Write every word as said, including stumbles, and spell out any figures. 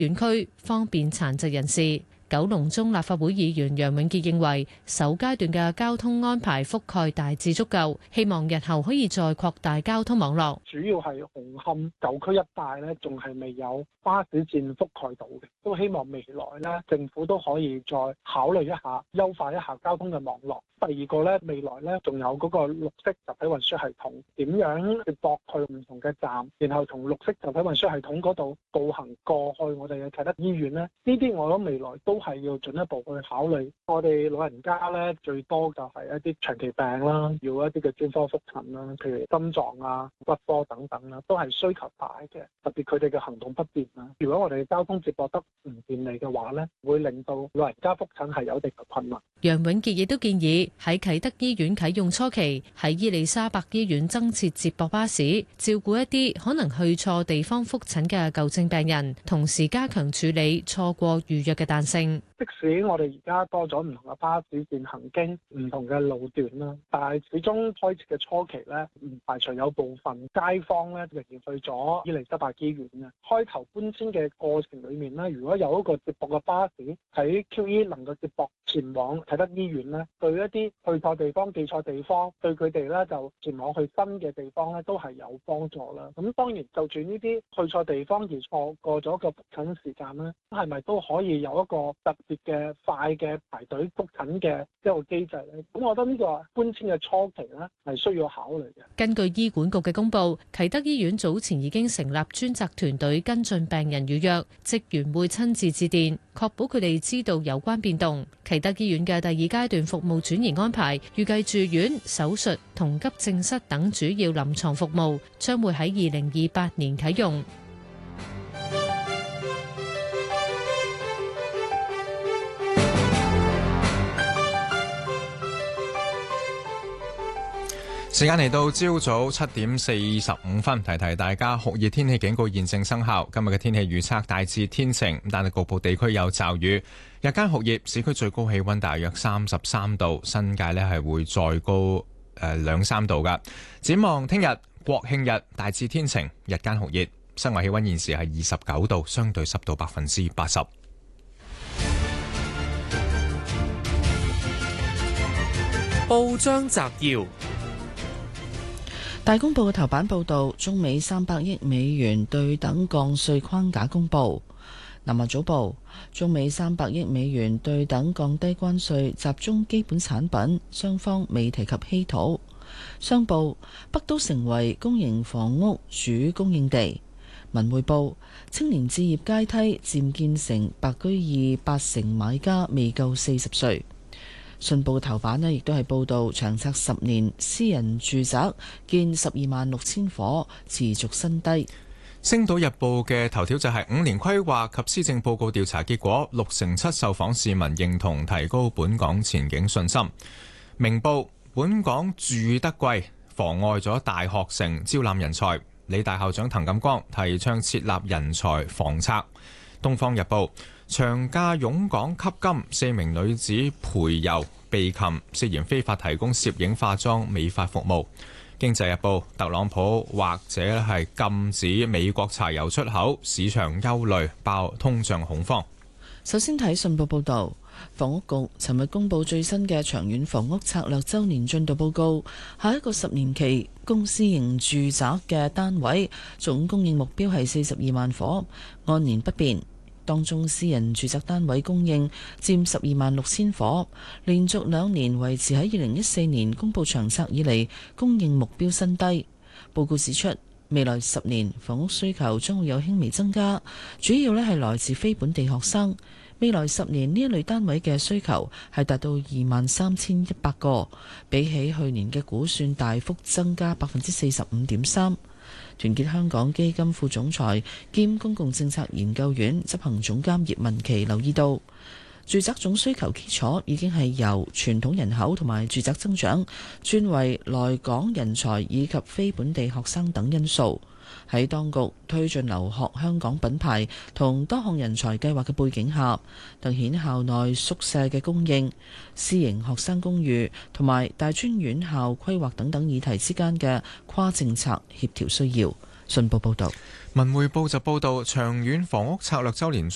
院區，方便殘疾人士。九龍中立法會議員楊永傑認為，首階段嘅交通安排覆蓋大致足夠，希望日後可以再擴大交通網絡。 主要係紅磡舊區一帶咧，仲係未有巴士線覆蓋到嘅，都希望未來咧政府都可以再考慮一下優化一下交通嘅網絡。第二個咧，未來咧仲有嗰個綠色集體運輸系統，點樣接駁去唔同嘅站，然後從綠色集體運輸系統嗰度步行過去我哋嘅啟德醫院咧，呢啲我諗未來都係要進一步去考慮。我哋老人家咧最多就係一啲長期病啦，要一啲嘅專科覆診啦，譬如心臟啊、骨科等等啦，都係需求大嘅。特別佢哋嘅行動不便啦，如果我哋交通接駁得唔便利嘅話咧，會令到老人家覆診係有一定嘅困難。 楊永傑亦都建議喺啟德醫院啟用初期，喺伊利沙伯醫院增設接駁巴士，照顧一啲可能去錯地方覆診嘅舊症病人，同時加強處理錯過預約嘅彈性。 即使我哋而家多咗唔同嘅巴士線行經唔同嘅路段啦，但係始終開設嘅初期咧，唔排除有部分街坊咧仍然去咗伊利沙伯醫院嘅。開頭搬遷嘅過程裡面咧，如果有一個接駁嘅巴士喺 Q E 能夠接駁前往啟德醫院咧，對一啲去錯地方、記錯地方，對佢哋咧就前往去新嘅地方咧，都係有幫助啦。咁當然就住呢啲去錯地方而錯過咗個覆診時間咧，係咪都可以有一個特別嘅快嘅排隊覆診嘅一個機制咧？咁我覺得呢個搬遷嘅初期咧係需要考慮嘅。 根據醫管局嘅公佈，啟德醫院早前已經成立專責團隊跟進病人預約，職員會親自致電，確保佢哋知道有關變動。啟德醫院嘅第二階段服務轉移安排，預計住院、手術同急症室等主要臨床服務將會喺二零二八年啟用。 時間嚟到朝早七點四十五分，提提大家酷熱天氣警告現正生效。今日嘅天氣預測大致天晴，但係局部地區有驟雨。日間酷熱，市區最高氣溫大約三十三度，新界呢係會再高誒兩三度噶。展望聽日國慶日，大致天晴，日間酷熱，室外氣溫現時係二十九度，相對濕度百分之八十。 報章摘要。 大公報嘅頭版報導，中美三百億美元對等降稅框架公佈。南華早報，中美三百億美元對等降低關稅，集中基本產品，雙方未提及稀土。商報，北都成為公營房屋主供應地。文匯報，青年置業階梯漸建成白居二八成買家未夠四十歲。信報嘅頭版呢，亦都係報道長策十年，私人住宅建十二萬六千伙，持續新低。 星島日報嘅頭條就係五年規劃及施政報告調查結果，六成七受訪市民認同提高本港前景信心。明報，本港住得貴，妨礙咗大學城招攬人才。理大校長滕錦光提倡設立人才房策。東方日報，長假湧港吸金，四名女子陪遊被擒，涉嫌非法提供攝影、化妝、美髮服務。經濟日報，特朗普或者係禁止美國柴油出口，市場憂慮爆通脹恐慌。 首先睇信報報導，房屋局尋日公布最新嘅長遠房屋策略週年進度報告，下一個十年期公私營住宅嘅單位總供應目標係四十二萬伙，按年不變。當中私人住宅單位供應佔十二萬六千伙，連續兩年維持喺二零一四年公布長策以嚟供應目標新低。報告指出，未來十年房屋需求將會有輕微增加，主要咧係來自非本地學生。未來十年呢一類單位嘅需求係達到二萬三千一百個，比起去年嘅估算大幅增加百分之四十五點三。團結香港基金副總裁兼公共政策研究院執行總監葉文琪留意到，住宅總需求基礎已經係由傳統人口同埋住宅增長轉為來港人才以及非本地學生等因素。喺當局推進留學香港品牌同多項人才計劃嘅背景下，凸顯校內宿舍嘅供應、私營學生公寓同埋大專院校規劃等等議題之間嘅跨政策協調需要。信報報道。 文匯報就報道長遠房屋策略週年